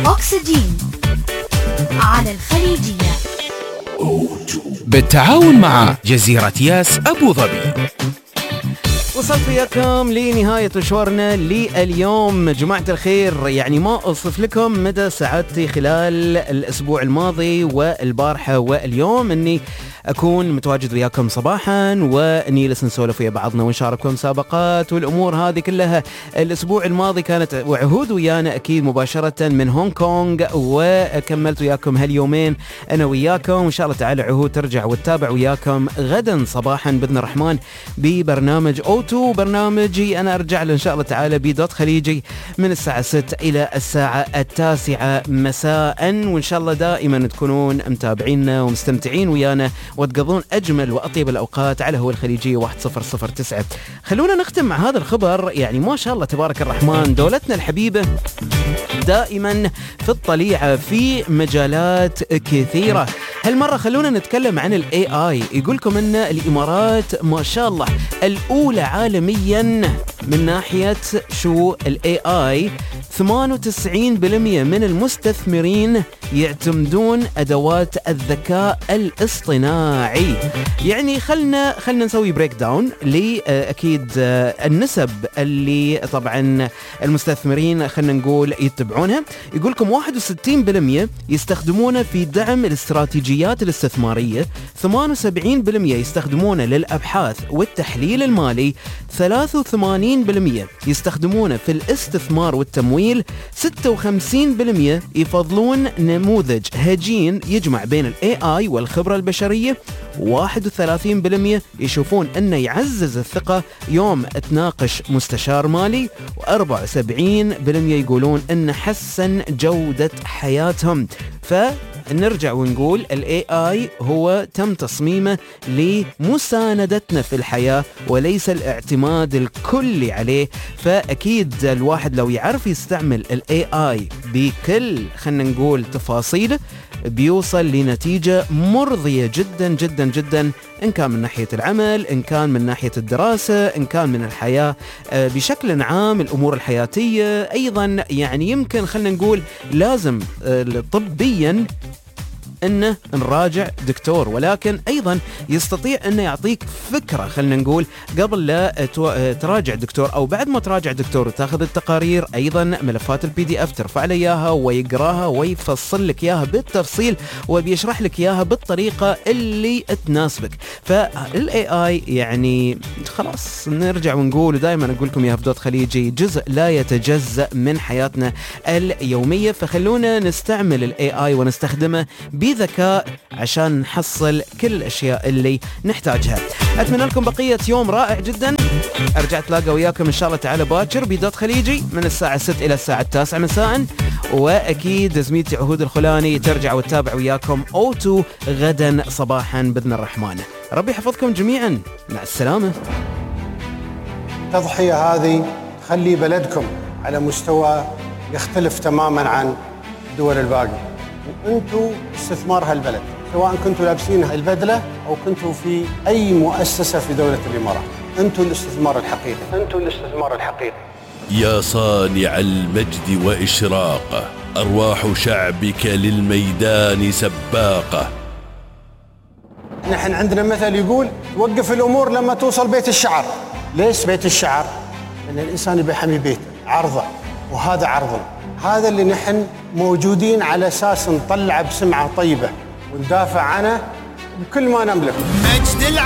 أكسجين على الخليجية بالتعاون مع جزيرة ياس أبو ظبي. وصلت وياكم لنهاية مشوارنا لليوم جماعة الخير. يعني ما أوصف لكم مدى سعادتي خلال الأسبوع الماضي والبارحة واليوم أني أكون متواجد وياكم صباحا وأني لسه نسولف ويا بعضنا ونشارككم مسابقات والأمور هذه كلها. الأسبوع الماضي كانت وعهود ويانا أكيد مباشرة من هونغ كونغ، وكملت وياكم هاليومين أنا وياكم، وإن شاء الله تعالى عهود ترجع وتتابع وياكم غدا صباحا بإذن الرحمن ببرنامج أوتو، برنامجي أنا أرجع له إن شاء الله تعالى بدوت خليجي من الساعة 6 إلى الساعة 9 مساء، وإن شاء الله دائما تكونون متابعينا ومستمتعين ويانا وتقضون أجمل وأطيب الأوقات على هو الخليجية 1009. خلونا نختم مع هذا الخبر. يعني ما شاء الله تبارك الرحمن دولتنا الحبيبة دائما في الطليعة في مجالات كثيرة. هالمرة خلونا نتكلم عن ال AI. يقولكم أن الإمارات ما شاء الله الأولى عالميا من ناحية شو ال AI. 98% من المستثمرين يعتمدون أدوات الذكاء الاصطناعي. يعني خلنا نسوي بريك داون لأكيد النسب اللي طبعا المستثمرين خلنا نقول يتبعونها. يقولكم 61% يستخدمونه في دعم الاستراتيجيات الاستثمارية، 78% يستخدمونه للأبحاث والتحليل المالي، 83% يستخدمونه في الاستثمار والتمويل، 56% يفضلون نموذج هجين يجمع بين ال AI والخبرة البشرية، 31% يشوفون أنه يعزز الثقة يوم تناقش مستشار مالي، و74% يقولون أنه حسن جودة حياتهم. فنرجع ونقول ال AI هو تم تصميمه لمساندتنا في الحياة وليس الاعتماد الكلي عليه. فأكيد الواحد لو يعرف يستعمل ال AI بكل خلنا نقول تفاصيله بيوصل لنتيجة مرضية جدا جدا جدا، إن كان من ناحية العمل، إن كان من ناحية الدراسة، إن كان من الحياة بشكل عام، الأمور الحياتية أيضا. يعني يمكن خلنا نقول لازم طبيا انه نراجع دكتور، ولكن ايضا يستطيع انه يعطيك فكره خلينا نقول قبل لا تراجع دكتور او بعد ما تراجع دكتور وتاخذ التقارير. ايضا ملفات الPDF ترفع له اياها ويقراها ويفصل لك اياها بالتفصيل وبيشرح لك اياها بالطريقه اللي تناسبك. فالاي اي يعني خلاص نرجع ونقول ودائما اقول لكم يا هفدوت خليجي جزء لا يتجزأ من حياتنا اليوميه. فخلونا نستعمل الاي اي ونستخدمه بذكاء عشان نحصل كل الأشياء اللي نحتاجها. أتمنى لكم بقية يوم رائع جدا. أرجع أتلاقى وياكم إن شاء الله تعالى باكر بدوت خليجي من الساعة 6 إلى الساعة 9 مساء، وأكيد زميلتي عهود الخلاني ترجع وتتابع وياكم أوتو غدا صباحا بإذن الرحمن. ربي يحفظكم جميعا، مع السلامة. التضحية هذه تخلي بلدكم على مستوى يختلف تماما عن الدول الباقية، وانتوا استثمار هالبلد، سواء كنتوا لابسين البدله او كنتوا في اي مؤسسه في دوله الامارات. انتوا الاستثمار الحقيقي، انتوا الاستثمار الحقيقي. يا صانع المجد واشراقه، ارواح شعبك للميدان سباقه. نحن عندنا مثل يقول وقف الامور لما توصل بيت الشعر. ليش بيت الشعر؟ لان الانسان يبي يحمي بيته، عرضه، وهذا عرضنا. هذا اللي نحن موجودين على أساس نطلع بسمعة طيبة وندافع عنه بكل ما نملك.